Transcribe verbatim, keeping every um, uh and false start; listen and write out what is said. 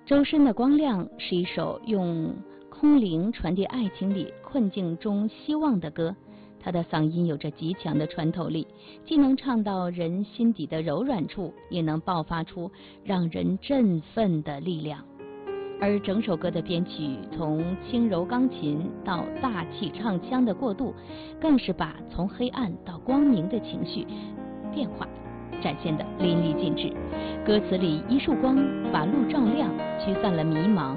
周深的《光亮》是一首用空灵传递爱情里困境中希望的歌，他的嗓音有着极强的穿透力，既能唱到人心底的柔软处，也能爆发出让人振奋的力量。而整首歌的编曲从轻柔钢琴到大气唱腔的过渡，更是把从黑暗到光明的情绪变化展现得淋漓尽致。歌词里一束光把路照亮，驱散了迷茫，